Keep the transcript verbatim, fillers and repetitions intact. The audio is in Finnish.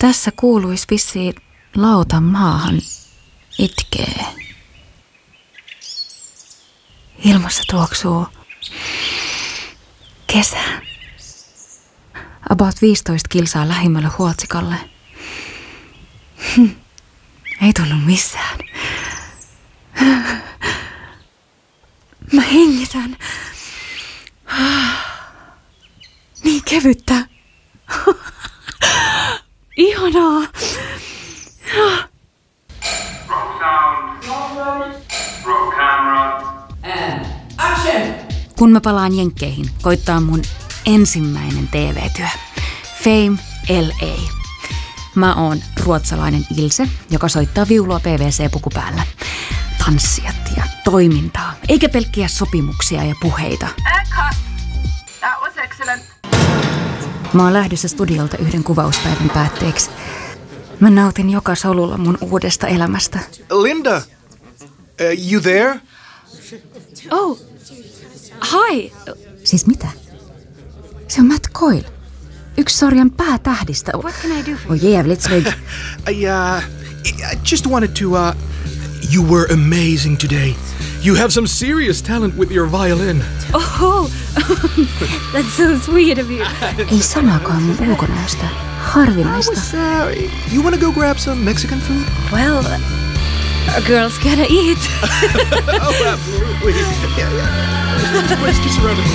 Tässä kuuluisi vissiin lautan maahan itkee. Ilmassa tuoksuu kesä. About viisitoista kilsaa lähimmälle huoltsikalle. Hm. Ei tullut missään. Mä hengitän. Niin kevyttä. Ihanaa. Roll sound. Roll camera. And action! Kun mä palaan Jenkkeihin, koittaa mun ensimmäinen T V-työ. Fame L A. Mä oon ruotsalainen Ilse, joka soittaa viulua P V C-puku päällä. Tanssijat ja toimintaa, eikä pelkkiä sopimuksia ja puheita. And cut. That was excellent. Mä oon lähdössä studiolta yhden kuvauspäivän päätteeksi. Mä nautin joka solulla mun uudesta elämästä. Linda, uh, you there? Oh, hi. Siis mitä? Se on Matt Coyle. Yksi sarjan päätähdistä. What can I do for you? Oh yeah, let's make... I, uh, I just wanted to, uh... You were amazing today. You have some serious talent with your violin. Oh, that's so sweet of you. Ei sanakaan mun ulkonäöstä. Harvinaista. Was, uh, you wanna go grab some Mexican food? Well, a girl's gotta eat. Oh, absolutely. Yeah, yeah. Let's just run it.